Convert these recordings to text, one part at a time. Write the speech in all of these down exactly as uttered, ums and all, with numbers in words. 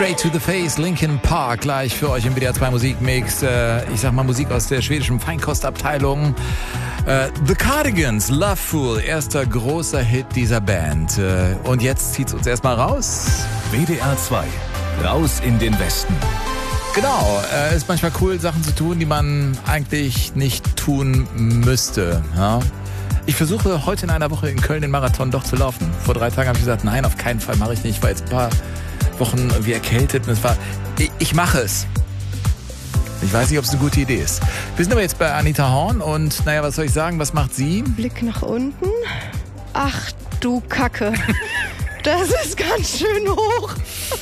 Straight to the Face, Linkin Park, gleich für euch im W D R zwei Musikmix. Äh, ich sag mal Musik aus der schwedischen Feinkostabteilung. Äh, The Cardigans, Loveful, erster großer Hit dieser Band. Äh, und jetzt zieht's uns erstmal raus. W D R zwei, raus in den Westen. Genau, äh, ist manchmal cool, Sachen zu tun, die man eigentlich nicht tun müsste. Ja? Ich versuche heute in einer Woche in Köln den Marathon doch zu laufen. Vor drei Tagen habe ich gesagt, nein, auf keinen Fall mache ich nicht. Ich war jetzt ein paar Wochen wie erkältet und es war, ich, ich mache es. Ich weiß nicht, ob es eine gute Idee ist. Wir sind aber jetzt bei Anita Horn und naja, was soll ich sagen, was macht sie? Blick nach unten. Ach du Kacke. Das ist ganz schön hoch.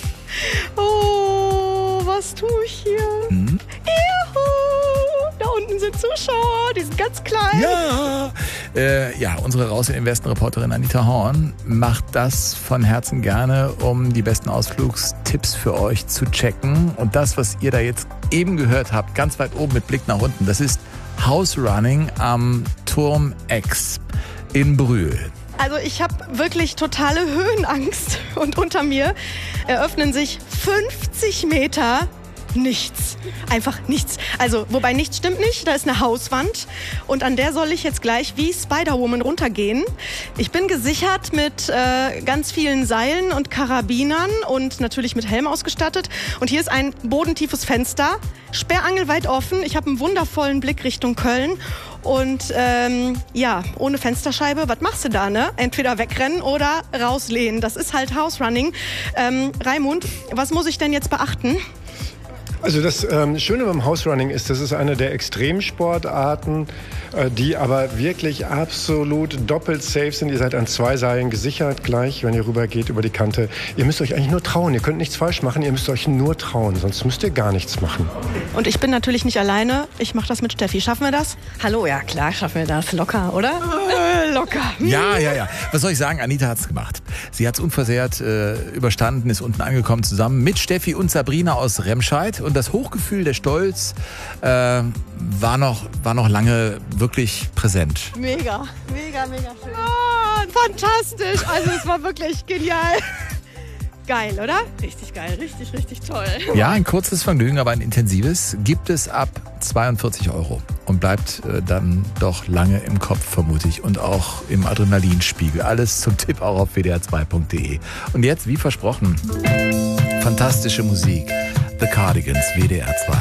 Oh, was tue ich hier? Hm? Juhu, da unten sind Zuschauer, die sind ganz klein. Ja, äh, ja, unsere Raus in den Westen Reporterin Anita Horn macht das von Herzen gerne, um die besten Ausflugstipps für euch zu checken. Und das, was ihr da jetzt eben gehört habt, ganz weit oben mit Blick nach unten, das ist House Running am Turm X in Brühl. Also ich habe wirklich totale Höhenangst und unter mir eröffnen sich fünfzig Meter nichts. Einfach nichts. Also, wobei nichts stimmt nicht, da ist eine Hauswand und an der soll ich jetzt gleich wie Spider-Woman runtergehen. Ich bin gesichert mit äh, ganz vielen Seilen und Karabinern und natürlich mit Helm ausgestattet. Und hier ist ein bodentiefes Fenster, sperrangelweit offen. Ich habe einen wundervollen Blick Richtung Köln. Und ähm, ja, ohne Fensterscheibe, was machst du da, ne? Entweder wegrennen oder rauslehnen. Das ist halt House Running. Ähm, Raimund, was muss ich denn jetzt beachten? Also das ähm, Schöne beim House Running ist, das ist eine der Extremsportarten, äh, die aber wirklich absolut doppelt safe sind. Ihr seid an zwei Seilen gesichert gleich, wenn ihr rüber geht über die Kante. Ihr müsst euch eigentlich nur trauen. Ihr könnt nichts falsch machen, ihr müsst euch nur trauen, sonst müsst ihr gar nichts machen. Und ich bin natürlich nicht alleine. Ich mache das mit Steffi. Schaffen wir das? Hallo, ja klar, schaffen wir das. Locker, oder? Äh, locker. Ja, ja, ja. Was soll ich sagen? Anita hat's gemacht. Sie hat's unversehrt äh, überstanden, ist unten angekommen zusammen mit Steffi und Sabrina aus Remscheid. Und das Hochgefühl, der Stolz äh, war, noch, war noch lange wirklich präsent. Mega, mega, mega schön. Oh, fantastisch. Also es war wirklich genial. Geil, oder? Richtig geil, richtig, richtig toll. Ja, ein kurzes Vergnügen, aber ein intensives gibt es ab zweiundvierzig Euro und bleibt äh, dann doch lange im Kopf, vermute ich, und auch im Adrenalinspiegel. Alles zum Tipp auch auf w d r zwei punkt d e. Und jetzt, wie versprochen, fantastische Musik. The Cardigans, W D R zwei.